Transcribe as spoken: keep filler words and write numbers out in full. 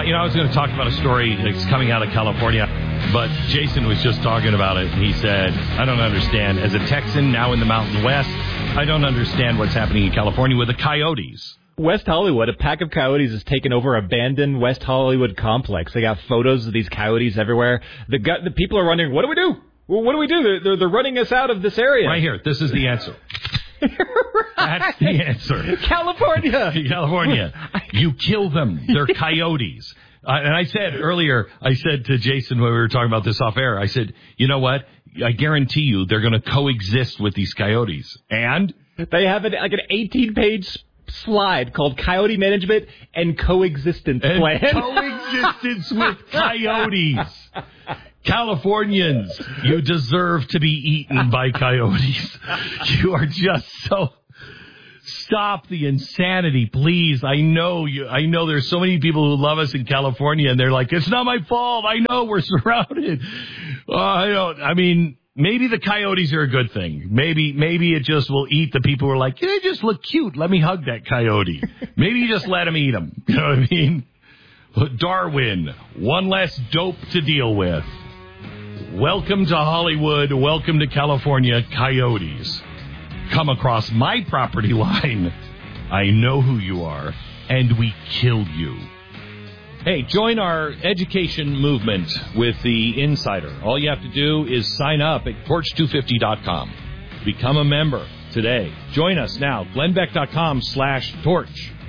Uh, you know, I was going to talk about a story that's coming out of California, but Jason was just talking about it, and he said, I don't understand. As a Texan now in the Mountain West, I don't understand what's happening in California with the coyotes. West Hollywood, a pack of coyotes has taken over abandoned West Hollywood complex. They got photos of these coyotes everywhere. The the people are wondering, what do we do? Well, what do we do? They're, they're, they're running us out of this area. Right here. This is the answer. Right. That's the answer. California. California. You kill them. They're coyotes. Uh, and I said earlier, I said to Jason when we were talking about this off air, I said, you know what? I guarantee you they're going to coexist with these coyotes. And? They have an, like an eighteen-page slide called Coyote Management and Coexistence and Plan. Coexistence with coyotes. Californians, you deserve to be eaten by coyotes. You are just so... Stop the insanity, please. I know you. I know there's so many people who love us in California, and they're like, it's not my fault. I know we're surrounded. Uh, I don't. I mean, maybe the coyotes are a good thing. Maybe, maybe it just will eat the people who are like, they just look cute. Let me hug that coyote. Maybe you just let them eat them. You know what I mean? Darwin, one less dope to deal with. Welcome to Hollywood. Welcome to California, coyotes. Come across my property line. I know who you are, and we killed you. Hey, join our education movement with the Insider. All you have to do is sign up at torch two fifty dot com. Become a member today. Join us now, glenn beck dot com slash torch.